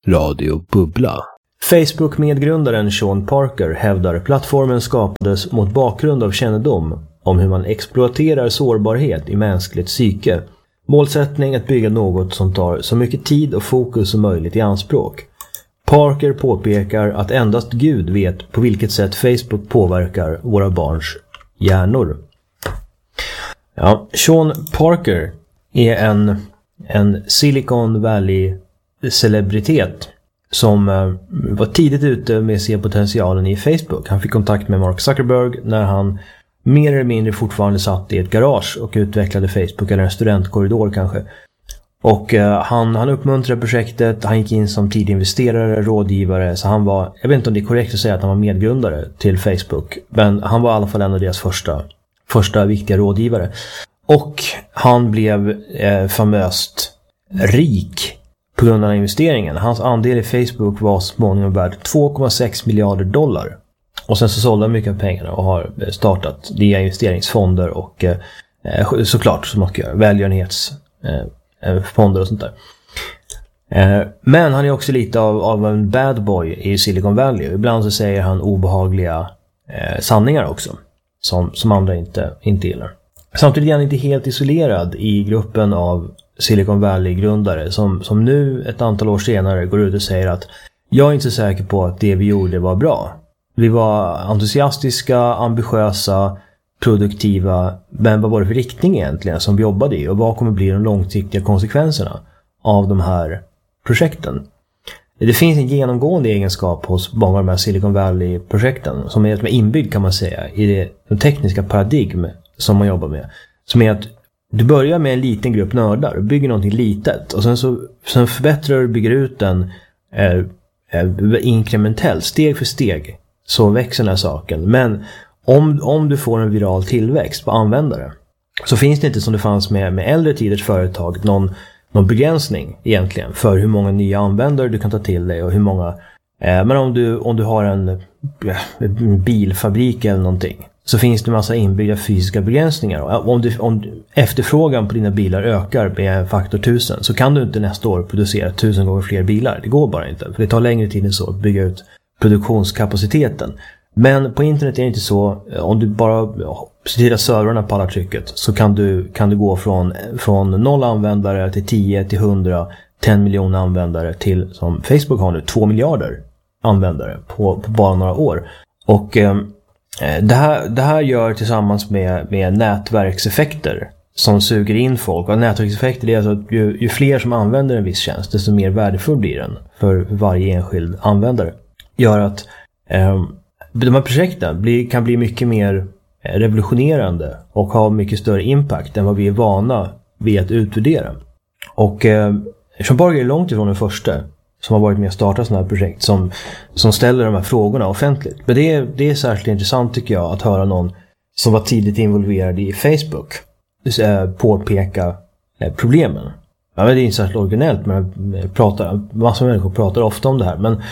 Radio Bubbla. Facebook-medgrundaren Sean Parker hävdar plattformen skapades mot bakgrund av kännedom om hur man exploaterar sårbarhet i mänskligt psyke. Målsättning att bygga något som tar så mycket tid och fokus som möjligt i anspråk. Parker påpekar att endast Gud vet på vilket sätt Facebook påverkar våra barns hjärnor. Ja, Sean Parker är en Silicon Valley-celebritet som var tidigt ute med att se potentialen i Facebook. Han fick kontakt med Mark Zuckerberg när han mer eller mindre fortfarande satt i ett garage och utvecklade Facebook, eller en studentkorridor kanske. Och han uppmuntrade projektet, han gick in som tidig investerare, rådgivare, så han var, jag vet inte om det är korrekt att säga att han var medgrundare till Facebook, men han var i alla fall en av deras första viktiga rådgivare. Och han blev famöst rik på grund av investeringen. Hans andel i Facebook var småningom värd 2,6 miljarder dollar. Och sen så sålde han mycket av pengarna och har startat nya investeringsfonder och såklart som man ska göra, välgörenhetsfonder och sånt där. Men han är också lite av en bad boy i Silicon Valley. Ibland så säger han obehagliga sanningar också som andra inte gillar. Samtidigt är han inte helt isolerad i gruppen av Silicon Valley-grundare som nu ett antal år senare går ut och säger att jag är inte så säker på att det vi gjorde var bra. Vi var entusiastiska, ambitiösa, produktiva, men vad var det för riktning egentligen som vi jobbade i och vad kommer bli de långsiktiga konsekvenserna av de här projekten? Det finns en genomgående egenskap hos många av de här Silicon Valley-projekten som är inbyggd, kan man säga, i det tekniska paradigm som man jobbar med. Som är att du börjar med en liten grupp nördar och bygger någonting litet och sen förbättrar du och bygger ut den inkrementellt, steg för steg, så växer den här saken. Men om du får en viral tillväxt på användare så finns det inte, som det fanns med äldre tiders företag, någon begränsning egentligen för hur många nya användare du kan ta till dig och hur många. Men om du har en bilfabrik eller någonting, så finns det en massa inbyggda fysiska begränsningar. Om efterfrågan på dina bilar ökar med faktor 1000 så kan du inte nästa år producera 1000 gånger fler bilar. Det går bara inte, för det tar längre tid än så att bygga ut produktionskapaciteten. Men på internet är det inte så. Om du bara ser till att servrarna pallar trycket så kan du gå från 0 användare till 10 till 100 till 1 miljon användare till, som Facebook har nu, 2 miljarder användare på bara några år. Och det här gör tillsammans med nätverkseffekter som suger in folk. Och nätverkseffekter är alltså att ju fler som använder en viss tjänst, desto mer värdefull blir den för varje enskild användare. Gör att de här projekten kan bli mycket mer revolutionerande och ha mycket större impact än vad vi är vana vid att utvärdera. Och Sean Parker är långt ifrån den första som har varit med att starta sådana här projekt som ställer de här frågorna offentligt. Men det är särskilt intressant, tycker jag, att höra någon som var tidigt involverad i Facebook påpeka problemen. Ja, men det är inte särskilt originellt, men massor av människor pratar ofta om det här. Men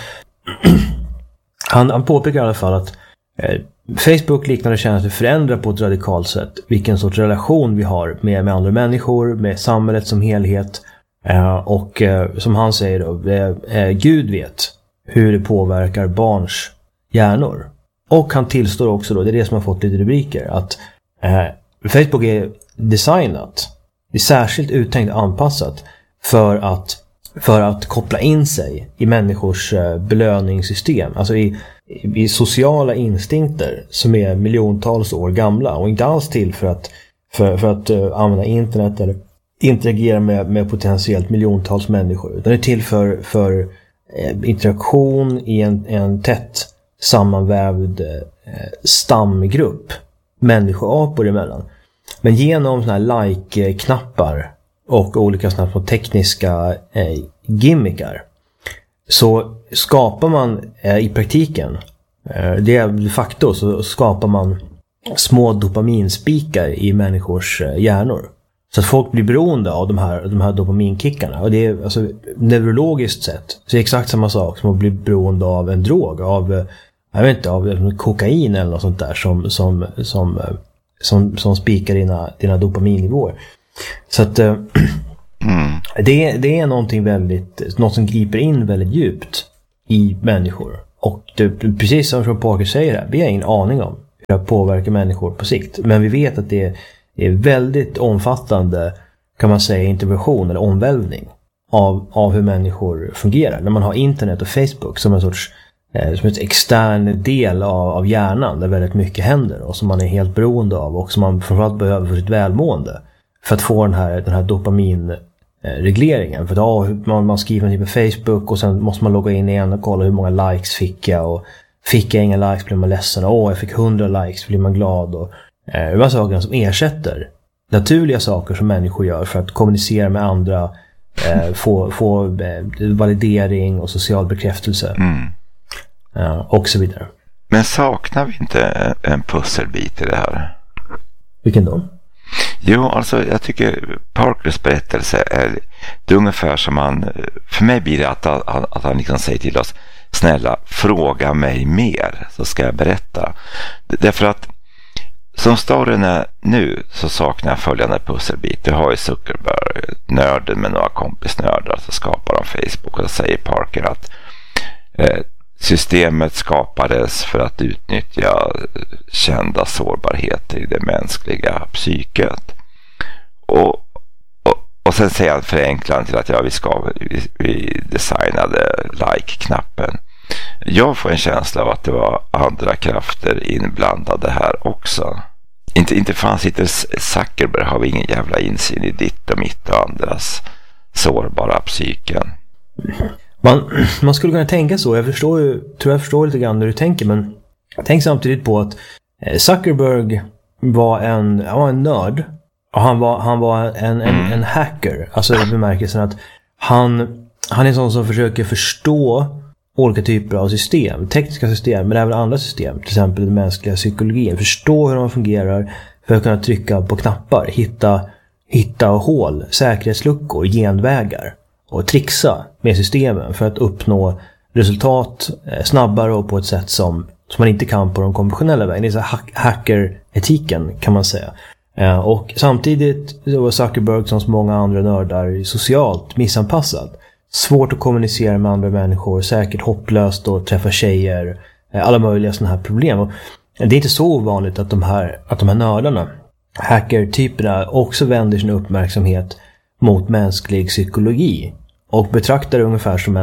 han påpekar i alla fall att Facebook liknande tjänster förändrar på ett radikalt sätt vilken sorts relation vi har med andra människor, med samhället som helhet. Och som han säger då, Gud vet hur det påverkar barns hjärnor. Och han tillstår också då, det är det som har fått lite rubriker, att Facebook är designat, det är särskilt uttänkt och anpassat för att koppla in sig i människors belöningssystem, alltså i sociala instinkter som är miljontals år gamla och inte alls till för att använda internet eller interagera med potentiellt miljontals människor. Den är till för interaktion i en tätt sammanvävd stamgrupp människoapor emellan. Men genom såna här like-knappar och olika såna här tekniska gimmickar så skapar man i praktiken, det är de facto, så skapar man små dopaminspikar i människors hjärnor. Så att folk blir beroende av de här dopaminkickarna. Och det är alltså neurologiskt sett så är det exakt samma sak som att bli beroende av en drog, av kokain eller något sånt där som spikar dina dopaminnivåer. Så att Det är någonting något som griper in väldigt djupt i människor. Och precis som Parker säger här, vi har ingen aning om hur det påverkar människor på sikt. Men vi vet att det är väldigt omfattande, kan man säga, intervention eller omvälvning av hur människor fungerar. När man har internet och Facebook som en sorts som ett extern del av hjärnan där väldigt mycket händer och som man är helt beroende av och som man framförallt behöver för sitt välmående för att få den här dopaminregleringen. För att man skriver en typ av Facebook och sen måste man logga in igen och kolla hur många likes fick jag, och fick jag inga likes blir man ledsen, jag fick 100 likes blir man glad, och det var saker som ersätter naturliga saker som människor gör för att kommunicera med andra, få validering och social bekräftelse. Och så vidare. Men saknar vi inte en pusselbit i det här? Vilken då? Jo, alltså jag tycker Parkers berättelse är det ungefär som för mig blir det att han liksom säger till oss: snälla, fråga mig mer så ska jag berätta. Därför att som storyn är nu så saknar jag följande pusselbit. Du har ju Zuckerberg, nörden med några kompisnördar, så skapar de Facebook, och så säger Parker att systemet skapades för att utnyttja kända sårbarheter i det mänskliga psyket. Och sen säger han förenklat till att vi designade like-knappen. Jag får en känsla av att det var andra krafter inblandade här också. Inte fanns inte Zuckerberg, har vi ingen jävla insyn i ditt och mitt och andras sårbara psyken. Man skulle kunna tänka så. Jag förstår lite grann när du tänker, men tänk samtidigt på att Zuckerberg var en nörd, och han var en hacker, alltså i bemärkelsen att han är en sån som försöker förstå olika typer av system, tekniska system, men även andra system, till exempel den mänskliga psykologin, förstå hur de fungerar för att kunna trycka på knappar, hitta hål, säkerhetsluckor, genvägar och trixa med systemen för att uppnå resultat snabbare och på ett sätt som man inte kan på de konventionella vägen. Det är så hacker-etiken, kan man säga. Och samtidigt var Zuckerberg, som så många andra nördar, socialt missanpassad. Svårt att kommunicera med andra människor, säkert hopplöst att träffa tjejer, alla möjliga sådana här problem. Och det är inte så ovanligt att de här nördarna, hacker-typerna, också vänder sin uppmärksamhet mot mänsklig psykologi och betraktar det ungefär som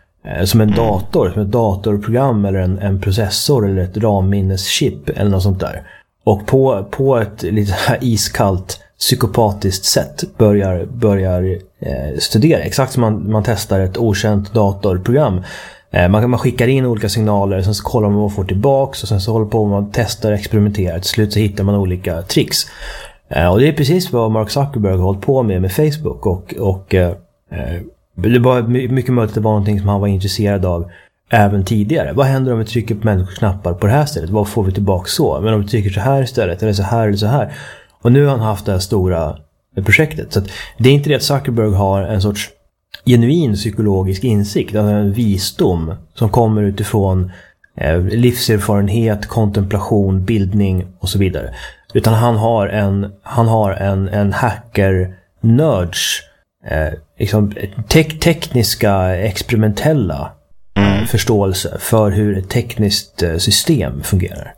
en dator, som ett datorprogram eller en processor eller ett ramminneschip eller något sånt där. Och på ett lite iskallt psykopatiskt sätt börjar studera. Exakt som man testar ett okänt datorprogram. Man skickar in olika signaler, sen så kollar man vad man får tillbaks, och sen så håller på man testar och experimenterar. Till slut så hittar man olika tricks. Och det är precis vad Mark Zuckerberg har hållit på med Facebook, och det var mycket möjligt att det var någonting som han var intresserad av även tidigare. Vad händer om vi trycker på människors knappar på det här stället? Vad får vi tillbaka så? Men om vi trycker så här istället, eller så här eller så här. Och nu har han haft det här stora projektet. Så att det är inte det att Zuckerberg har en sorts genuin psykologisk insikt, alltså en visdom som kommer utifrån livserfarenhet, kontemplation, bildning och så vidare. Utan han har en hacker-nörds liksom tekniska, experimentella förståelse för hur ett tekniskt system fungerar.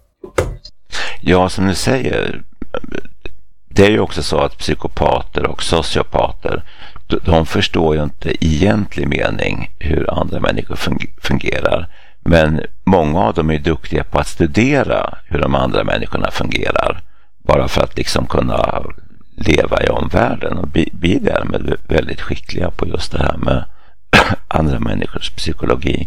Ja, som du säger, det är ju också så att psykopater och sociopater, de förstår ju inte i egentlig mening hur andra människor fungerar. Men många av dem är duktiga på att studera hur de andra människorna fungerar, bara för att liksom kunna leva i omvärlden, och bli därmed väldigt skickliga på just det här med andra människors psykologi.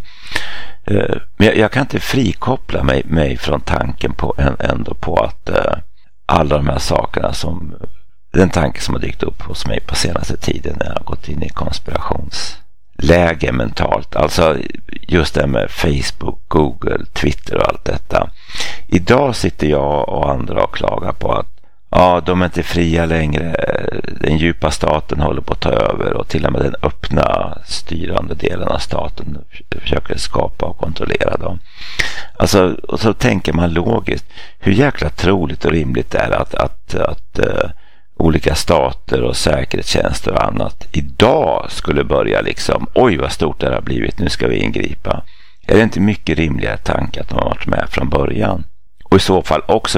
Men jag kan inte frikoppla mig från tanken på ändå på att alla de här sakerna, som den tanke som har dykt upp hos mig på senaste tiden när jag har gått in i konspirationsläge mentalt, alltså just det med Facebook, Google, Twitter och allt detta. Idag sitter jag och andra och klagar på att de är inte fria längre, den djupa staten håller på att ta över, och till och med den öppna styrande delen av staten försöker skapa och kontrollera dem. Alltså, och så tänker man logiskt, hur jäkla troligt och rimligt det är att olika stater och säkerhetstjänster och annat idag skulle börja liksom, oj vad stort det har blivit, nu ska vi ingripa. Är det inte mycket rimligare tanke att de har varit med från början? Och i så fall också